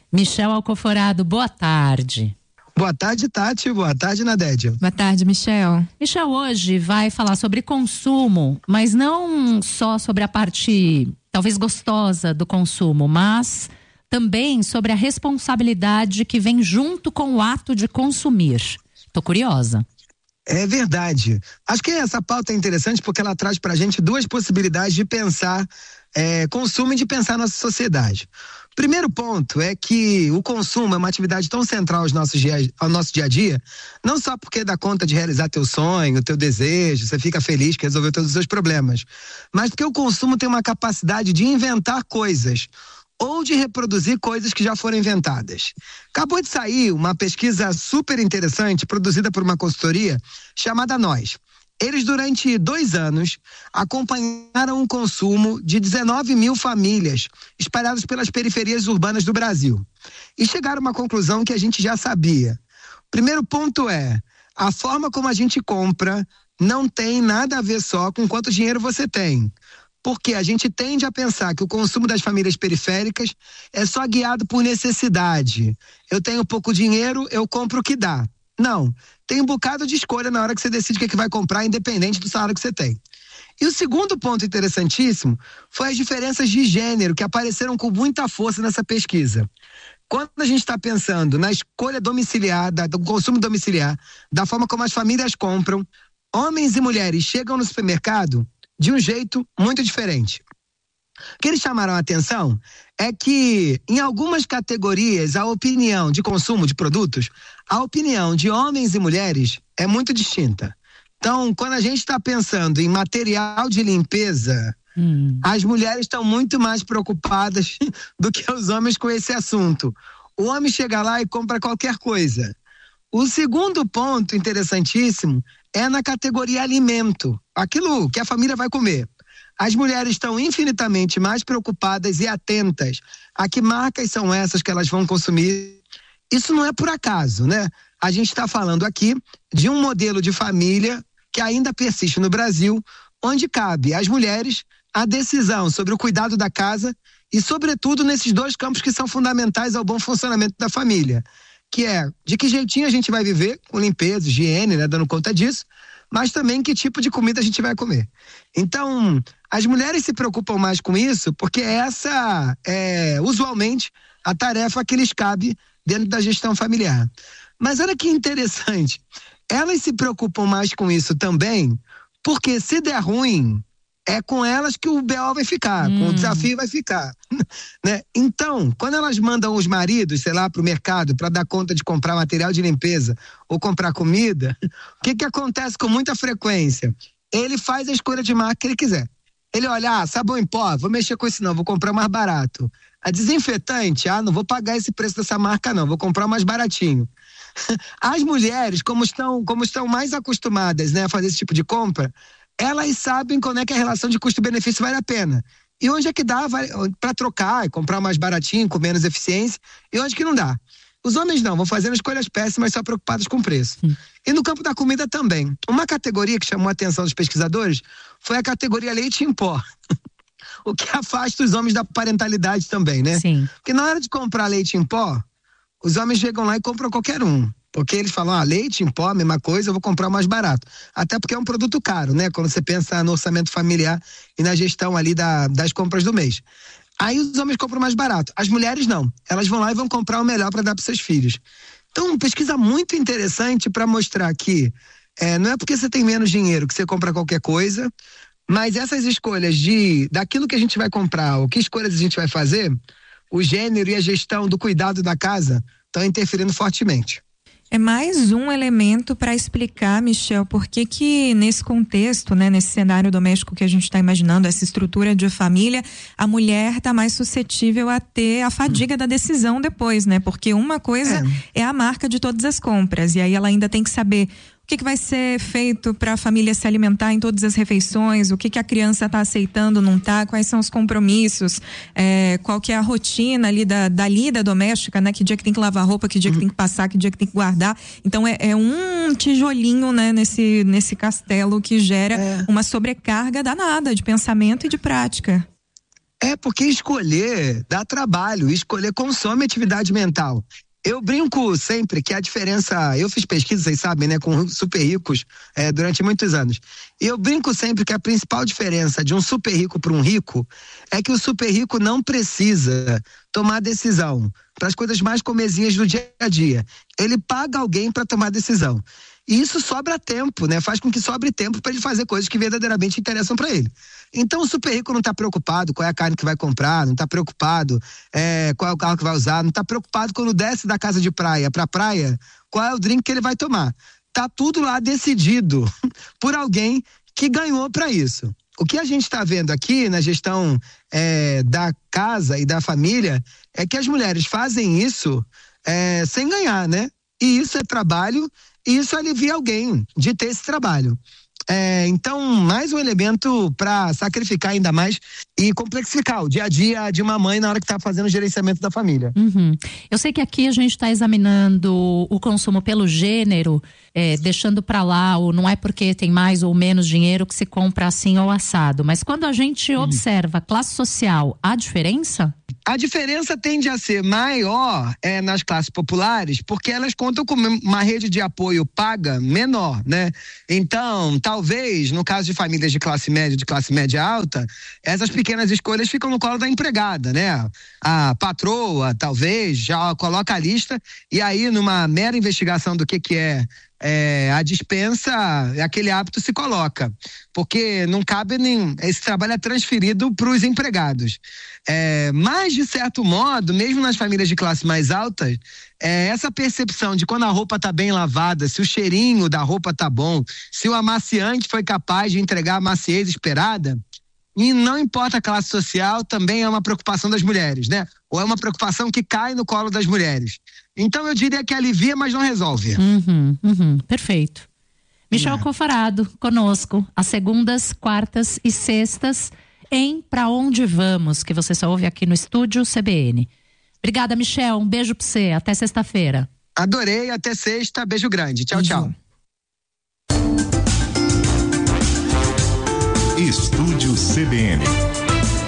Michel Alcoforado, boa tarde. Boa tarde, Tati. Boa tarde, Nadédia. Boa tarde, Michel. Michel hoje vai falar sobre consumo, mas não só sobre a parte talvez gostosa do consumo, mas também sobre a responsabilidade que vem junto com o ato de consumir. Tô curiosa. É verdade. Acho que essa pauta é interessante porque ela traz pra gente duas possibilidades de pensar consumo e de pensar nossa sociedade. Primeiro ponto é que o consumo é uma atividade tão central ao nosso dia a dia, não só porque dá conta de realizar teu sonho, teu desejo, você fica feliz que resolveu todos os seus problemas, mas porque o consumo tem uma capacidade de inventar coisas ou de reproduzir coisas que já foram inventadas. Acabou de sair uma pesquisa super interessante produzida por uma consultoria chamada Nós. Eles, durante 2 anos, acompanharam o consumo de 19 mil famílias espalhadas pelas periferias urbanas do Brasil. E chegaram a uma conclusão que a gente já sabia. O primeiro ponto é, a forma como a gente compra não tem nada a ver só com quanto dinheiro você tem. Porque a gente tende a pensar que o consumo das famílias periféricas é só guiado por necessidade. Eu tenho pouco dinheiro, eu compro o que dá. Não, tem um bocado de escolha na hora que você decide o que vai comprar, independente do salário que você tem. E o segundo ponto interessantíssimo foi as diferenças de gênero que apareceram com muita força nessa pesquisa. Quando a gente está pensando na escolha domiciliar, do consumo domiciliar, da forma como as famílias compram, homens e mulheres chegam no supermercado de um jeito muito diferente. O que eles chamaram a atenção é que, em algumas categorias, a opinião de consumo de produtos, a opinião de homens e mulheres é muito distinta. Então, quando a gente está pensando em material de limpeza, as mulheres estão muito mais preocupadas do que os homens com esse assunto. O homem chega lá e compra qualquer coisa. O segundo ponto interessantíssimo é na categoria alimento, aquilo que a família vai comer. As mulheres estão infinitamente mais preocupadas e atentas a que marcas são essas que elas vão consumir. Isso não é por acaso, né? A gente está falando aqui de um modelo de família que ainda persiste no Brasil, onde cabe às mulheres a decisão sobre o cuidado da casa e, sobretudo, nesses 2 campos que são fundamentais ao bom funcionamento da família, que é de que jeitinho a gente vai viver, com limpeza, higiene, né, dando conta disso, mas também que tipo de comida a gente vai comer. Então, as mulheres se preocupam mais com isso porque essa é, usualmente, a tarefa que lhes cabe dentro da gestão familiar. Mas olha que interessante, elas se preocupam mais com isso também porque se der ruim, é com elas que o BO vai ficar, com o desafio vai ficar, né? Então, quando elas mandam os maridos, sei lá, pro mercado para dar conta de comprar material de limpeza ou comprar comida, o que acontece com muita frequência? Ele faz a escolha de marca que ele quiser. Ele olha, sabão em pó, vou mexer com isso não, vou comprar mais barato. A desinfetante, não vou pagar esse preço dessa marca não, vou comprar mais baratinho. As mulheres, como estão mais acostumadas, né, a fazer esse tipo de compra, elas sabem quando é que a relação de custo-benefício vale a pena. E onde é que dá para trocar e comprar mais baratinho, com menos eficiência, e onde que não dá. Os homens não, vão fazendo escolhas péssimas, só preocupados com o preço. E no campo da comida também. Uma categoria que chamou a atenção dos pesquisadores foi a categoria leite em pó. O que afasta os homens da parentalidade também, né? Sim. Porque na hora de comprar leite em pó, os homens chegam lá e compram qualquer um. Porque eles falam, leite em pó, mesma coisa, eu vou comprar o mais barato. Até porque é um produto caro, né? Quando você pensa no orçamento familiar e na gestão ali das compras do mês. Aí os homens compram mais barato. As mulheres não. Elas vão lá e vão comprar o melhor para dar para seus filhos. Então, pesquisa muito interessante para mostrar que não é porque você tem menos dinheiro que você compra qualquer coisa, mas essas escolhas daquilo que a gente vai comprar, ou que escolhas a gente vai fazer, o gênero e a gestão do cuidado da casa estão interferindo fortemente. É mais um elemento para explicar, Michel, por que nesse contexto, né, nesse cenário doméstico que a gente está imaginando, essa estrutura de família, a mulher está mais suscetível a ter a fadiga da decisão depois, né? Porque uma coisa é a marca de todas as compras, e aí ela ainda tem que saber o que vai ser feito para a família se alimentar em todas as refeições, o que a criança está aceitando, não está, quais são os compromissos, qual que é a rotina ali da lida doméstica, né? Que dia que tem que lavar roupa, que dia que tem que passar, que dia que tem que guardar. Então é um tijolinho, né, nesse castelo que gera uma sobrecarga danada de pensamento e de prática. É porque escolher dá trabalho, escolher consome atividade mental. Eu brinco sempre que a diferença, eu fiz pesquisa, vocês sabem, né, com super ricos durante muitos anos. E eu brinco sempre que a principal diferença de um super rico para um rico é que o super rico não precisa tomar decisão para as coisas mais comezinhas do dia a dia. Ele paga alguém para tomar decisão. E isso sobra tempo, né? Faz com que sobre tempo para ele fazer coisas que verdadeiramente interessam para ele. Então o super rico não está preocupado qual é a carne que vai comprar, não está preocupado qual é o carro que vai usar, não está preocupado quando desce da casa de praia para praia, qual é o drink que ele vai tomar. Tá tudo lá decidido por alguém que ganhou para isso. O que a gente está vendo aqui na gestão da casa e da família é que as mulheres fazem isso sem ganhar, né? E isso é trabalho, e isso alivia alguém de ter esse trabalho. Então, mais um elemento para sacrificar ainda mais e complexificar o dia a dia de uma mãe na hora que está fazendo o gerenciamento da família. Uhum. Eu sei que aqui a gente está examinando o consumo pelo gênero, deixando para lá o não é porque tem mais ou menos dinheiro que se compra assim ou assado, mas quando a gente observa classe social, há diferença? A diferença tende a ser maior nas classes populares, porque elas contam com uma rede de apoio paga menor, né? Então, talvez, no caso de famílias de classe média alta, essas pequenas escolhas ficam no colo da empregada, né? A patroa, talvez, já coloca a lista, e aí, numa mera investigação do que é a dispensa, aquele hábito se coloca, porque não cabe esse trabalho é transferido para os empregados. Mas, de certo modo, mesmo nas famílias de classe mais alta, essa percepção de quando a roupa tá bem lavada, se o cheirinho da roupa tá bom, se o amaciante foi capaz de entregar a maciez esperada, e não importa a classe social, também é uma preocupação das mulheres, né? Ou é uma preocupação que cai no colo das mulheres. Então eu diria que alivia, mas não resolve. Perfeito. Michel Cofarado conosco, às segundas, quartas e sextas em Pra Onde Vamos, que você só ouve aqui no estúdio CBN. Obrigada, Michel. Um beijo pra você. Até sexta-feira. Adorei. Até sexta. Beijo grande. Tchau, tchau. Estúdio CBN.